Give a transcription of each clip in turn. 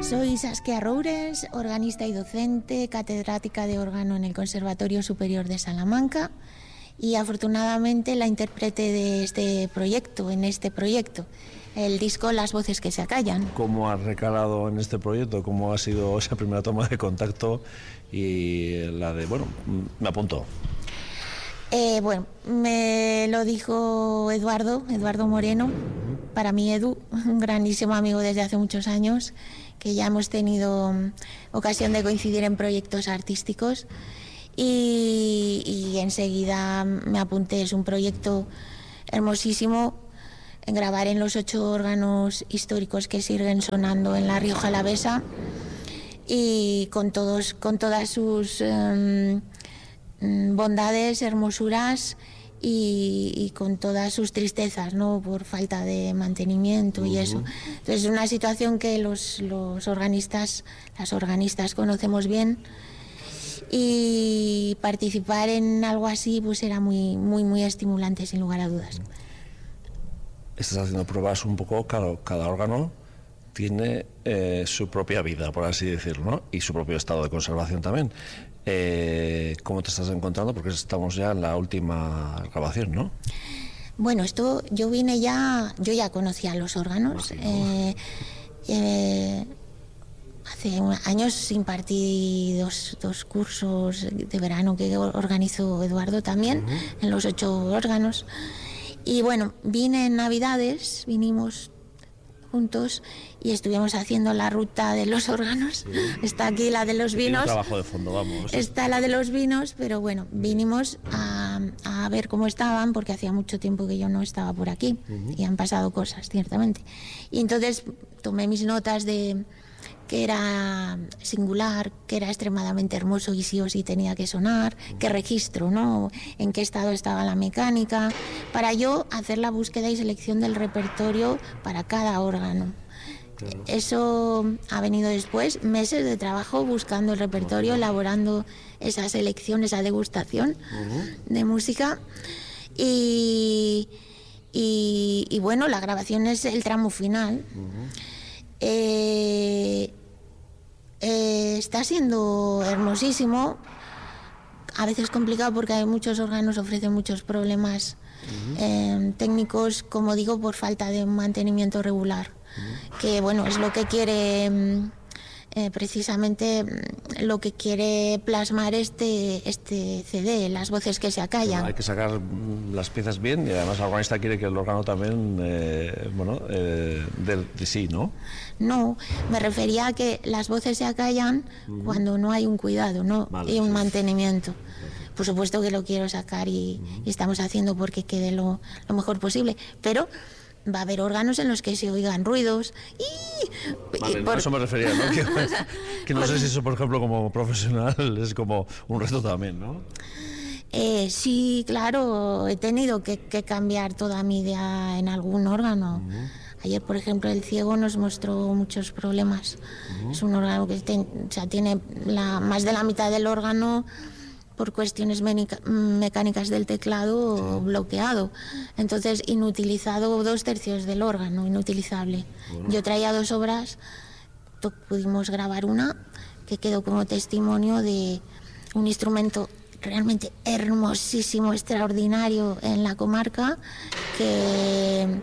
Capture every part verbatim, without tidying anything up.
Soy Saskia Roures, organista y docente, catedrática de órgano en el Conservatorio Superior de Salamanca y afortunadamente la intérprete de este proyecto, en este proyecto, el disco Las voces que se acallan. ¿Cómo has recalado en este proyecto? ¿Cómo ha sido esa primera toma de contacto y la de, bueno, me apunto? Eh, bueno, me lo dijo Eduardo, Eduardo Moreno, para mí Edu, un grandísimo amigo desde hace muchos años, que ya hemos tenido ocasión de coincidir en proyectos artísticos y, y enseguida me apunté. Es un proyecto hermosísimo, en grabar en los ocho órganos históricos que siguen sonando en La Rioja Alavesa y con, todos, con todas sus um, bondades, hermosuras y, y con todas sus tristezas, ¿no? Por falta de mantenimiento y eso. Entonces es una situación que los, los organistas, las organistas conocemos bien y participar en algo así pues era muy, muy, muy estimulante, sin lugar a dudas. Estás haciendo pruebas un poco, claro, cada órgano tiene eh, su propia vida, por así decirlo, ¿no? Y su propio estado de conservación también. Eh, ¿Cómo te estás encontrando? Porque estamos ya en la última grabación, ¿no? Bueno, esto yo vine ya, yo ya conocía los órganos. Eh, eh, hace años impartí dos, dos cursos de verano que organizó Eduardo también, uh-huh. en los ocho órganos. Y bueno, vine en Navidades, vinimos juntos y estuvimos haciendo la ruta de los órganos. Sí. Está aquí la de los vinos. Tiene trabajo de fondo, vamos. Está la de los vinos, pero bueno, vinimos a, a ver cómo estaban, porque hacía mucho tiempo que yo no estaba por aquí, uh-huh. y han pasado cosas, ciertamente. Y entonces tomé mis notas de que era singular, que era extremadamente hermoso y sí o sí tenía que sonar, qué registro, ¿no? En qué estado estaba la mecánica, para yo hacer la búsqueda y selección del repertorio para cada órgano. Claro. Eso ha venido después, meses de trabajo buscando el repertorio, elaborando esa selección, esa degustación uh-huh. de música. Y, y, y bueno, la grabación es el tramo final. Uh-huh. Eh, eh, está siendo hermosísimo, a veces complicado porque hay muchos órganos, ofrecen muchos problemas uh-huh. eh, técnicos, como digo, por falta de mantenimiento regular, uh-huh. que bueno, es lo que quiere eh, precisamente lo que quiere plasmar este, este C D, Las voces que se acallan. Hay que sacar las piezas bien y además el organista quiere que el órgano también, eh, bueno, eh, de, de sí, ¿no? No, me refería a que las voces se acallan uh-huh. cuando no hay un cuidado, ¿no? Vale, y un sí. mantenimiento. Por supuesto que lo quiero sacar y, uh-huh. y estamos haciendo porque quede lo, lo mejor posible, pero va a haber órganos en los que se oigan ruidos y... Vale, y por... a eso me refería, ¿no? Que, que no sé si eso, por ejemplo, como profesional es como un reto también, ¿no? Eh, sí, claro, he tenido que, que cambiar toda mi idea en algún órgano. Uh-huh. Ayer, por ejemplo, el ciego nos mostró muchos problemas. Uh-huh. Es un órgano que ten, o sea, tiene la, más de la mitad del órgano por cuestiones menica, mecánicas del teclado sí. bloqueado. Entonces, inutilizado dos tercios del órgano, inutilizable. Bueno. Yo traía dos obras, pudimos grabar una que quedó como testimonio de un instrumento realmente hermosísimo, extraordinario en la comarca, que...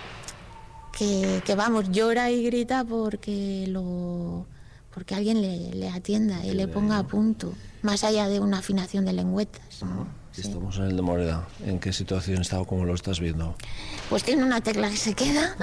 Que, que vamos, llora y grita porque lo porque alguien le, le atienda y le ponga a punto, más allá de una afinación de lengüetas, ¿no? Sí. Estamos en el de Moreda. ¿En qué situación está o cómo lo estás viendo? Pues tiene una tecla que se queda.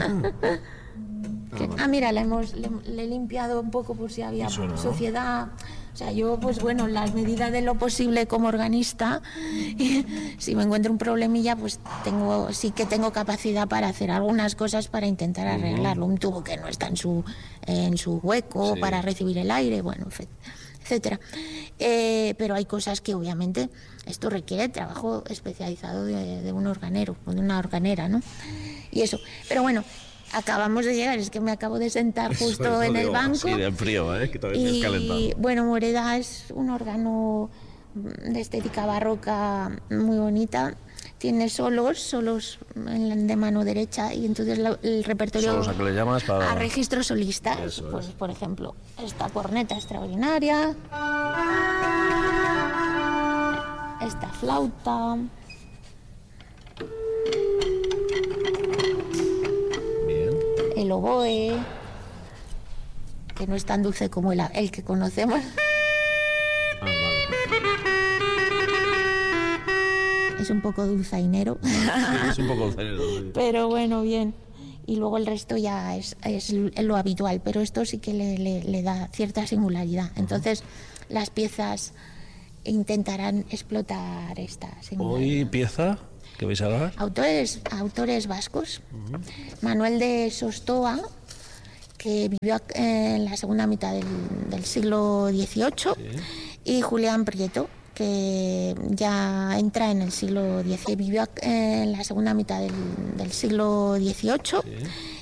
que, ah, mira, la hemos, le, le he limpiado un poco por si había suena, suciedad. ¿No? O sea, yo, pues bueno, en las medidas de lo posible como organista, si me encuentro un problemilla, pues tengo, sí que tengo capacidad para hacer algunas cosas para intentar arreglarlo. Un tubo que no está en su, en su hueco sí. para recibir el aire, bueno, etcétera. Eh, pero hay cosas que obviamente esto requiere trabajo especializado de, de un organero, o de una organera, ¿no? Y eso, pero bueno, acabamos de llegar, es que me acabo de sentar justo eso, en el banco. Sí, en frío, ¿eh? Que todavía es calentado. Y bueno, Moreda es un órgano de estética barroca muy bonita, tiene solos, solos de mano derecha, y entonces la, el repertorio... ¿Solos a qué le llamas? Para... A registro solista. Pues, por ejemplo, esta corneta extraordinaria, esta flauta... Bien. El oboe, que no es tan dulce como el, el que conocemos. Ah, vale. Es un poco dulzainero. Sí, es un poco dulzainero, sí. Pero bueno, bien. Y luego el resto ya es, es lo habitual, pero esto sí que le, le, le da cierta singularidad. Entonces, uh-huh. las piezas intentarán explotar esta singularidad. ¿Hoy pieza que vais a dar? Autores, autores vascos. Uh-huh. Manuel de Sostoa, que vivió en la segunda mitad del, del siglo dieciocho, sí. Y Julián Prieto, que ya entra en el siglo diez, vivió en la segunda mitad del, del siglo dieciocho, sí.